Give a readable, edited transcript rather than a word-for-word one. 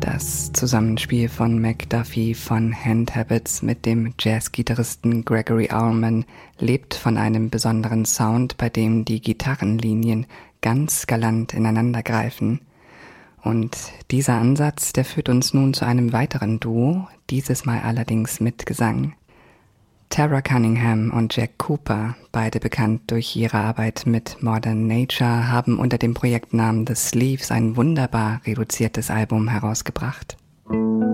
Das Zusammenspiel von McDuffie von Hand Habits mit dem Jazzgitarristen Gregory Allman lebt von einem besonderen Sound, bei dem die Gitarrenlinien ganz galant ineinandergreifen. Und dieser Ansatz, der führt uns nun zu einem weiteren Duo, dieses Mal allerdings mit Gesang. Tara Cunningham und Jack Cooper, beide bekannt durch ihre Arbeit mit Modern Nature, haben unter dem Projektnamen The Sleeves ein wunderbar reduziertes Album herausgebracht.